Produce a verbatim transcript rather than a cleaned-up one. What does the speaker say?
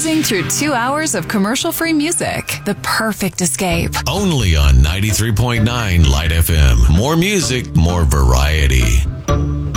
cruising through two hours of commercial-free music. The perfect escape. Only on ninety-three point nine Light F M. More music, more variety.